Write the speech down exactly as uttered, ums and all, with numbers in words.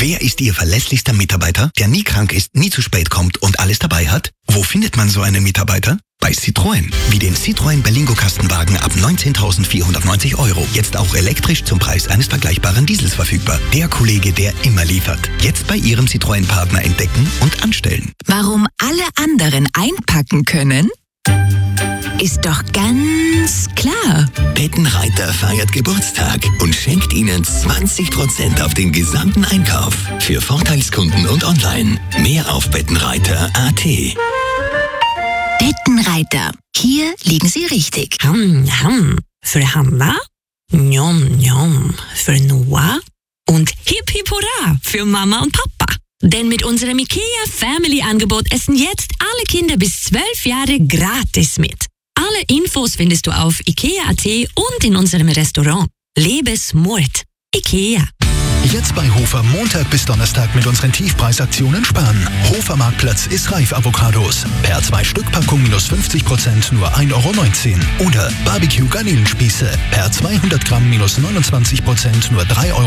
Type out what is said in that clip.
Wer ist Ihr verlässlichster Mitarbeiter, der nie krank ist, nie zu spät kommt und alles dabei hat? Wo findet man so einen Mitarbeiter? Bei Citroën. Wie den Citroën Berlingo Kastenwagen ab neunzehntausendvierhundertneunzig Euro. Jetzt auch elektrisch zum Preis eines vergleichbaren Diesels verfügbar. Der Kollege, der immer liefert. Jetzt bei Ihrem Citroën-Partner entdecken und anstellen. Warum alle anderen einpacken können? Ist doch ganz klar. Bettenreiter feiert Geburtstag und schenkt Ihnen zwanzig Prozent auf den gesamten Einkauf. Für Vorteilskunden und online. Mehr auf bettenreiter punkt a t. Bettenreiter. Hier liegen Sie richtig. Ham, ham. Für Hanna, njom, njom. Für Noah und hip hip hurra für Mama und Papa. Denn mit unserem IKEA Family Angebot essen jetzt alle Kinder bis zwölf Jahre gratis mit. Alle Infos findest du auf ikea punkt a t und in unserem Restaurant. Lebe smart. IKEA. Jetzt bei Hofer Montag bis Donnerstag mit unseren Tiefpreisaktionen sparen. Hofer Marktplatz ist reif Avocados. Per zwei Stück Packung minus fünfzig Prozent nur ein Euro neunzehn. Oder Barbecue Garnelenspieße. Per zweihundert Gramm minus neunundzwanzig Prozent nur drei Euro.